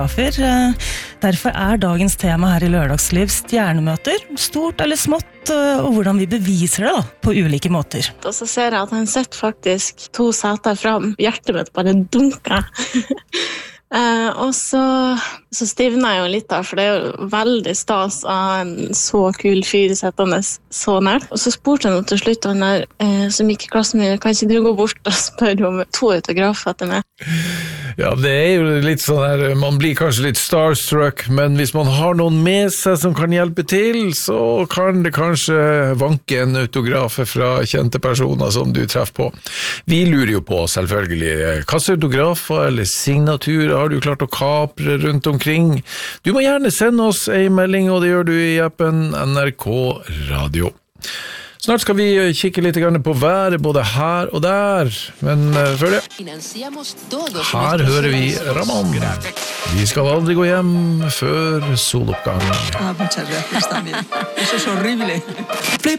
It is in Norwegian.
Derfor dagens tema her I Lørdagsliv stjernemøter, stort eller smått, og hvordan vi beviser det da, på ulike måter. Og så ser jeg at han sitter faktisk 2 seter fram, hjertet mitt bare dunker. Og så stivner jeg jo litt da, for det jo veldig stas å ha en så kul fyr settende så nært. Og så spurte jeg nå til slutt han der som gikk I klassen min, kan ikke du gå bort og spørre om 2 autografer til meg? Ja, det jo litt sånn her, man blir kanskje litt starstruck, men hvis man har noen med seg som kan hjelpe til, så kan det kanskje vanke en autograf fra kjente personer som du treffer på. Vi lurer jo på, selvfølgelig, hva slags autografer eller signaturer har du klart å kapre rundt omkring? Du må gjerne sende oss en melding, og det gjør du I appen NRK Radio. Snart skal vi kikke litt grann på været, både her og der, men før det, her hører vi Ramón. Vi skal aldri gå hjem før soloppgang. Muchas gracias también. Eso es horrible. Flip.